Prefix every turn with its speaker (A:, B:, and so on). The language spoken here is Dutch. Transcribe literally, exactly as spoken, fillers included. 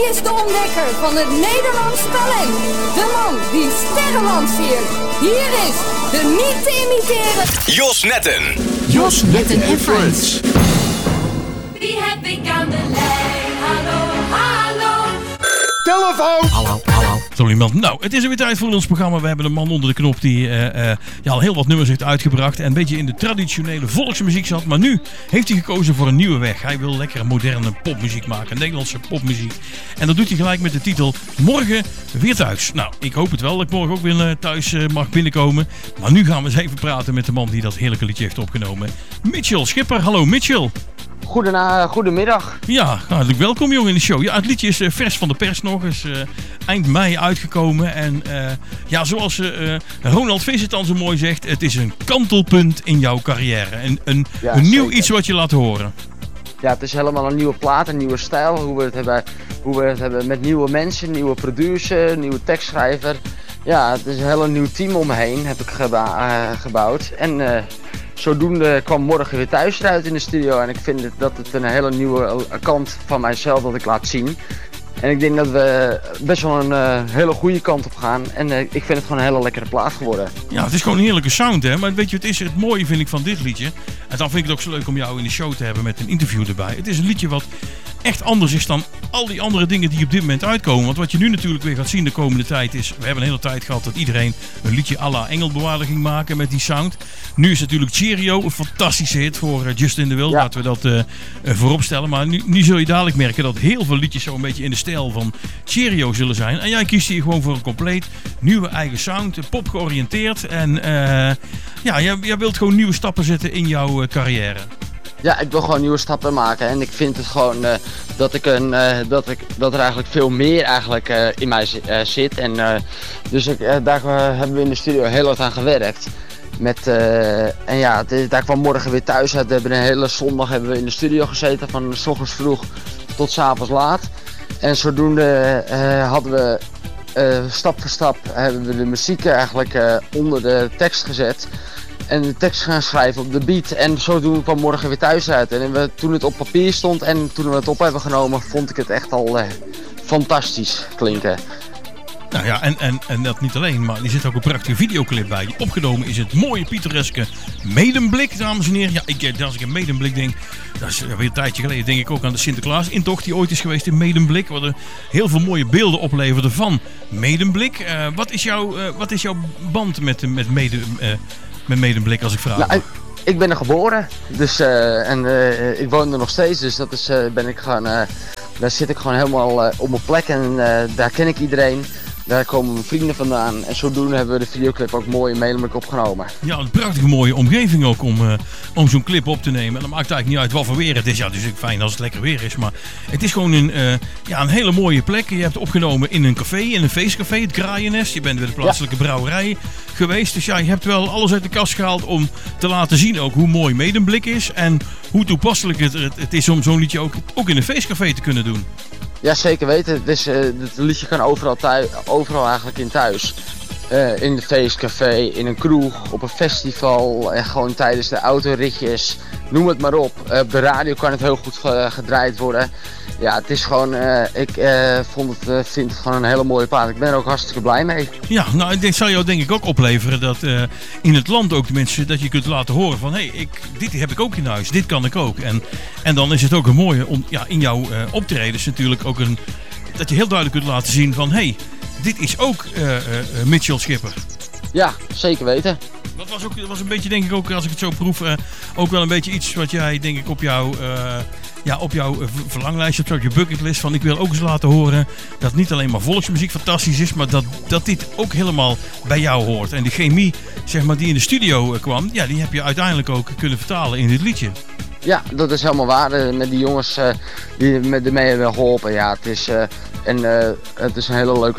A: is de ontdekker van het Nederlands talent. De man die sterren lanceert. Hier is de niet te imiteren
B: Jos Netten.
C: Jos Netten en Friends.
D: Wie heb ik aan de lijn? Hallo, hallo.
C: Telefoon!
E: Hallo, hallo. Zo iemand. Nou, het is er weer tijd voor ons programma. We hebben een man onder de knop die uh, uh, ja, al heel wat nummers heeft uitgebracht. En een beetje in de traditionele volksmuziek zat. Maar nu heeft hij gekozen voor een nieuwe weg. Hij wil lekker moderne popmuziek maken. Nederlandse popmuziek. En dat doet hij gelijk met de titel Morgen weer thuis. Nou, ik hoop het wel dat ik morgen ook weer uh, thuis uh, mag binnenkomen. Maar nu gaan we eens even praten met de man die dat heerlijke liedje heeft opgenomen. Mitchell Schipper. Hallo Mitchell.
F: Goedena, goedemiddag.
E: Ja, hartelijk welkom jongen in de show. Ja, het liedje is uh, vers van de pers nog. Is uh, eind mei uitgekomen. En uh, ja, zoals uh, Ronald Vis het dan zo mooi zegt. Het is een kantelpunt in jouw carrière. En een,
F: Ja,
E: een nieuw
F: zeker.
E: iets wat je laat horen.
F: Ja, het is helemaal een nieuwe plaat, een nieuwe stijl. Hoe we het hebben, hoe we het hebben met nieuwe mensen, nieuwe producer, nieuwe tekstschrijver. Ja, het is een heel nieuw team om me heen heb ik geba- uh, gebouwd. En uh, zodoende kwam Morgen weer thuis eruit in de studio. En ik vind het, dat het een hele nieuwe kant van mijzelf dat ik laat zien. En ik denk dat we best wel een uh, hele goede kant op gaan. En uh, ik vind het gewoon een hele lekkere plaat geworden.
E: Ja, het is gewoon een heerlijke sound hè. Maar weet je, het is het mooie vind ik van dit liedje. En dan vind ik het ook zo leuk om jou in de show te hebben met een interview erbij. Het is een liedje wat echt anders is dan al die andere dingen die op dit moment uitkomen. Want wat je nu natuurlijk weer gaat zien de komende tijd is... We hebben een hele tijd gehad dat iedereen een liedje à la Engelbewaarder ging maken met die sound. Nu is natuurlijk Cheerio een fantastische hit voor uh, Justin de Wild.
F: Ja.
E: Laten we dat uh, uh, voorop stellen. Maar nu, nu zul je dadelijk merken dat heel veel liedjes zo een beetje in de stijl van Cheerio zullen zijn. En jij kiest hier gewoon voor een compleet nieuwe eigen sound. Pop georiënteerd. En uh, ja, jij, jij wilt gewoon nieuwe stappen zetten in jouw uh, carrière.
F: Ja, ik wil gewoon nieuwe stappen maken en ik vind het gewoon uh, dat, ik een, uh, dat, ik, dat er eigenlijk veel meer eigenlijk, uh, in mij zi- uh, zit. En, uh, dus ik, uh, daar uh, hebben we in de studio heel hard aan gewerkt. Met, uh, en ja, het is, daar kwam Morgen weer thuis uit. We hebben een hele zondag hebben we in de studio gezeten, van 's ochtends vroeg tot 's avonds laat. En zodoende uh, hadden we uh, stap voor stap hebben we de muziek eigenlijk uh, onder de tekst gezet. En de tekst gaan schrijven op de beat. En zodoende kwam Morgen weer thuis uit. En we, toen het op papier stond en toen we het op hebben genomen, vond ik het echt al uh, fantastisch klinken.
E: Nou ja, en, en, en dat niet alleen, maar er zit ook een prachtige videoclip bij. Opgenomen is het mooie pittoreske Medemblik, dames en heren. Ja, ik, als ik aan Medemblik denk, dat is weer een tijdje geleden, denk ik ook aan de Sinterklaas-intocht die ooit is geweest in Medemblik. Waar er heel veel mooie beelden opleverde van Medemblik. Uh, wat, is jouw, uh, wat is jouw band met, met, mede, uh, met Medemblik, als ik vraag?
F: Nou, ik, ik ben er geboren, dus, uh, en uh, ik woon er nog steeds, dus dat is, uh, ben ik gewoon, uh, daar zit ik gewoon helemaal uh, op mijn plek en uh, daar ken ik iedereen. Daar komen mijn vrienden vandaan en zodoende hebben we de videoclip ook mooi in Medemblik opgenomen.
E: Ja, een prachtige mooie omgeving ook om, uh, om zo'n clip op te nemen. En dat maakt eigenlijk niet uit wat voor weer het is. Ja, het is natuurlijk fijn als het lekker weer is. Maar het is gewoon een, uh, ja, een hele mooie plek. Je hebt opgenomen in een café, in een feestcafé, het Kraaiennest. Je bent bij de plaatselijke brouwerij geweest. Dus ja, je hebt wel alles uit de kast gehaald om te laten zien ook hoe mooi Medemblik is. En hoe toepasselijk het, het, het is om zo'n liedje ook, ook in een feestcafé te kunnen doen.
F: Ja, zeker weten. Het, is, uh, het liedje kan overal, thuis, overal eigenlijk in thuis. Uh, in een feestcafé, in een kroeg, op een festival en gewoon tijdens de autoritjes. Noem het maar op. Uh, op de radio kan het heel goed ge- gedraaid worden. Ja, het is gewoon, uh, ik uh, vond het, uh, vind het gewoon een hele mooie plaat. Ik ben er ook hartstikke blij mee.
E: Ja, nou, dit zal jou denk ik ook opleveren dat uh, in het land ook de mensen, dat je kunt laten horen van, hé, hey, dit heb ik ook in huis, dit kan ik ook. En, en dan is het ook een mooie, om, ja, in jouw uh, optredens natuurlijk ook een, dat je heel duidelijk kunt laten zien van, hé, hey, dit is ook uh, uh, Mitchell Schipper.
F: Ja, zeker weten.
E: Dat was, ook, dat was een beetje, denk ik ook, als ik het zo proef, uh, ook wel een beetje iets wat jij, denk ik, op jouw, uh, ja, op jouw uh, verlanglijstje, op je bucketlist, van ik wil ook eens laten horen dat niet alleen maar volksmuziek fantastisch is, maar dat, dat dit ook helemaal bij jou hoort. En de chemie, zeg maar, die in de studio uh, kwam, ja, die heb je uiteindelijk ook kunnen vertalen in dit liedje.
F: Ja, dat is helemaal waar. Uh, met die jongens uh, die met ermee hebben geholpen. Ja, het is, uh, en, uh, het is een hele leuke